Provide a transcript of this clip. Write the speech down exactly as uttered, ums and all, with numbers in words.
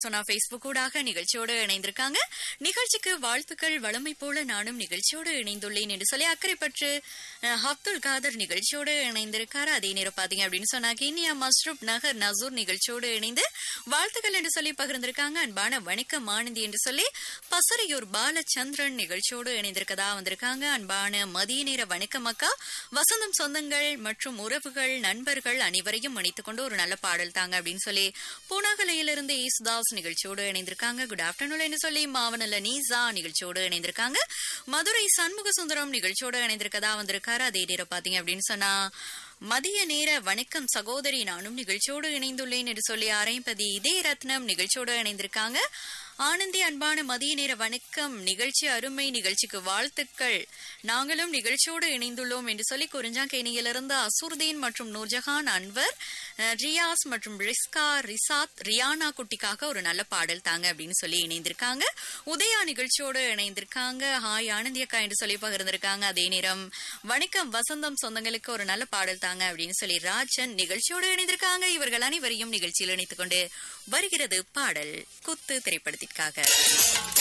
சொன்னா Facebook ஊடாக நிகழ்ச்சியோடு இணைந்திருக்காங்க. நிகழ்ச்சிக்கு வாழ்த்துக்கள், வளமை போல நானும் நிகழ்ச்சியோடு இணைந்துள்ளேன் என்று சொல்லி அக்கறைப்பற்று அப்துல் காதர் நிகழ்ச்சியோடு இணைந்திருக்காரு. அதே நேரம் பாத்தீங்க அப்படின்னு சொன்னா கினியா மஸ்ரூப் நகர் நசூர் நிகழ்ச்சியோடு இணைந்து வாழ்த்துக்கள் என்று சொல்லி பகிர்ந்திருக்காங்க. அன்பான வணக்கம் ஆனந்தி என்று சொல்லி பசரையூர் பாலச்சந்திரன் நிகழ்ச்சியோடு இணைந்திருக்கதா வந்திருக்காங்க. அன்பான மதிய நேர வணக்கம் அக்கா, வசந்தம் சொந்தங்கள் மற்றும் உறவுகள் நண்பர்கள் அனைவரையும் இணைத்துக் கொண்டு ஒரு நல்ல பாடல் தாங்க அப்படின்னு சொல்லி பூனாகலையிலிருந்து ஈசுதாஸ் நிகழ்ச்சியோடு இணைந்திருக்காங்க. குட் ஆப்டர்நூன் என்று சொல்லி மாவனல்ல நீசா நிகழ்ச்சியோடு இணைந்திருக்காங்க. மதுரை சண்முக சுந்தரம் நிகழ்ச்சியோடு இணைந்திருக்கதா வந்திருக்காரு. அதே நேரம் பாத்தீங்க அப்படின்னு சொன்னா மதிய நேர வணக்கம் சகோதரி, நானும் நிகழ்ச்சியோடு இணைந்துள்ளேன் என்று சொல்லி அரைப்பதி இதே ரத்னம் நிகழ்ச்சியோடு இணைந்திருக்காங்க. ஆனந்தி அன்பான மதிய நேர வணக்கம், நிகழ்ச்சி அருமை, நிகழ்ச்சிக்கு வாழ்த்துக்கள், நாங்களும் நிகழ்ச்சியோடு இணைந்துள்ளோம் என்று சொல்லி குறிஞ்சாங்கேணியிலிருந்து அசூர்தீன் மற்றும் நூர்ஜஹான் அன்வர் ரியாஸ் மற்றும் ரிஸ்கா ரிசாத் ரியானா குட்டிக்காக ஒரு நல்ல பாடல் தாங்க அப்படின்னு சொல்லி இணைந்திருக்காங்க. உதயா நிகழ்ச்சியோடு இணைந்திருக்காங்க. ஹாய் ஆனந்தி அக்கா என்று சொல்லி பகிர்ந்திருக்காங்க. அதே நேரம் வணக்கம் வசந்தம் சொந்தங்களுக்கு ஒரு நல்ல பாடல் தாங்க அப்படின்னு சொல்லி ராஜன் நிகழ்ச்சியோடு இணைந்திருக்காங்க. இவர்கள் அனைவரையும் நிகழ்ச்சியில் இணைத்துக் கொண்டு வருகிறது பாடல் குத்து திரைப்படத்திற்காக.